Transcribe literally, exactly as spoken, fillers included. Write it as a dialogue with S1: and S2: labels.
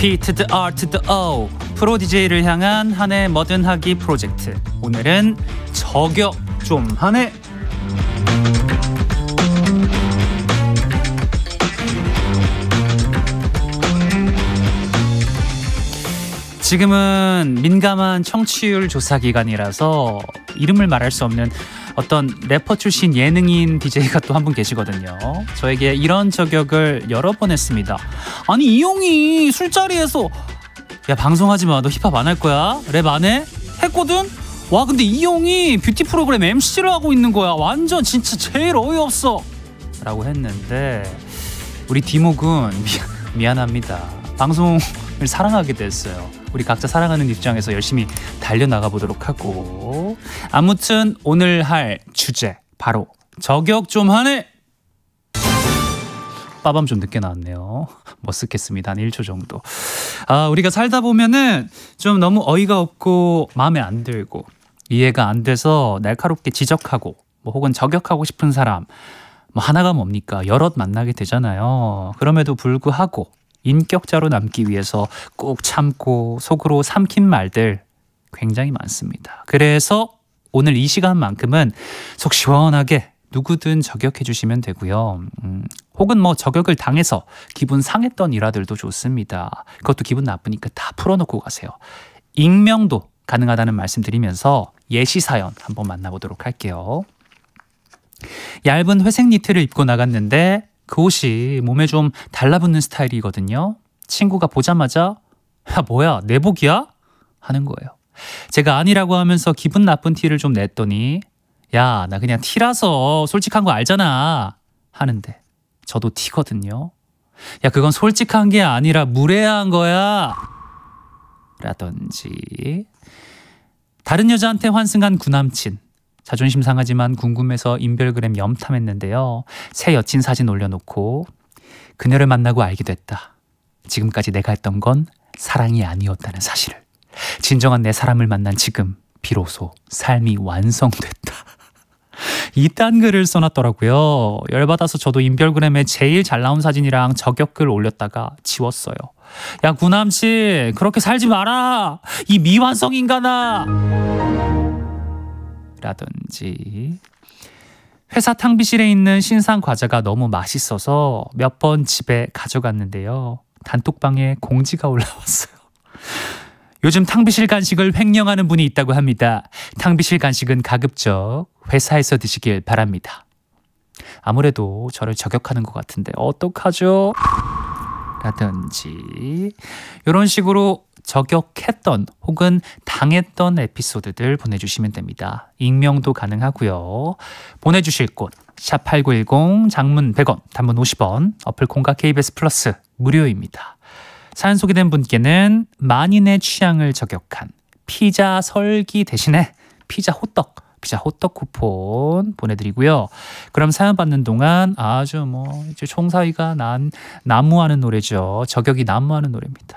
S1: P to the R to the O 프로 디제이를 향한 한해 뭐든 하기 프로젝트. 오늘은 저격 좀 하네. 지금은 민감한 청취율 조사 기간이라서 이름을 말할 수 없는 어떤 래퍼 출신 예능인 디제이가 또 한 분 계시거든요. 저에게 이런 저격을 여러 번 했습니다. 아니 이 형이 술자리에서 야 방송하지 마, 너 힙합 안 할 거야? 랩 안 해? 했거든? 와 근데 이 형이 뷰티 프로그램 엠씨를 하고 있는 거야. 완전 진짜 제일 어이없어 라고 했는데 우리 디목은 미, 미안합니다. 방송을 사랑하게 됐어요. 우리 각자 사랑하는 입장에서 열심히 달려나가 보도록 하고, 아무튼 오늘 할 주제 바로 저격 좀 하네. 빠밤 좀 늦게 나왔네요. 머쓱했습니다. 한 일 초 정도. 아, 우리가 살다 보면은 좀 너무 어이가 없고 마음에 안 들고 이해가 안 돼서 날카롭게 지적하고 뭐 혹은 저격하고 싶은 사람 뭐 하나가 뭡니까? 여럿 만나게 되잖아요. 그럼에도 불구하고 인격자로 남기 위해서 꾹 참고 속으로 삼킨 말들 굉장히 많습니다. 그래서 오늘 이 시간만큼은 속 시원하게 누구든 저격해 주시면 되고요. 음, 혹은 뭐 저격을 당해서 기분 상했던 일화들도 좋습니다. 그것도 기분 나쁘니까 다 풀어놓고 가세요. 익명도 가능하다는 말씀드리면서 예시 사연 한번 만나보도록 할게요. 얇은 회색 니트를 입고 나갔는데 그 옷이 몸에 좀 달라붙는 스타일이거든요. 친구가 보자마자 야 뭐야 내복이야? 하는 거예요. 제가 아니라고 하면서 기분 나쁜 티를 좀 냈더니 야 나 그냥 티라서 솔직한 거 알잖아 하는데 저도 티거든요. 야 그건 솔직한 게 아니라 무례한 거야 라든지. 다른 여자한테 환승한 구남친. 자존심 상하지만 궁금해서 인별그램 염탐했는데요. 새 여친 사진 올려놓고 그녀를 만나고 알게 됐다. 지금까지 내가 했던 건 사랑이 아니었다는 사실을. 진정한 내 사람을 만난 지금 비로소 삶이 완성됐다. 이딴 글을 써놨더라고요. 열받아서 저도 인별그램에 제일 잘 나온 사진이랑 저격글 올렸다가 지웠어요. 야 구남씨 그렇게 살지 마라. 이 미완성 인간아. 라든지. 회사 탕비실에 있는 신상 과자가 너무 맛있어서 몇 번 집에 가져갔는데요. 단톡방에 공지가 올라왔어요. 요즘 탕비실 간식을 횡령하는 분이 있다고 합니다. 탕비실 간식은 가급적 회사에서 드시길 바랍니다. 아무래도 저를 저격하는 것 같은데 어떡하죠? 라든지. 이런 식으로 저격했던 혹은 당했던 에피소드들 보내주시면 됩니다. 익명도 가능하고요. 보내주실 곳 샵 팔구일공, 장문 백 원, 단문 오십 원, 어플 콩과 케이비에스 플러스 무료입니다. 사연 소개된 분께는 만인의 취향을 저격한 피자 설기 대신에 피자 호떡 피자 호떡 쿠폰 보내드리고요. 그럼 사연 받는 동안 아주 뭐 이제 총사위가 난 난무하는 노래죠. 저격이 난무하는 노래입니다.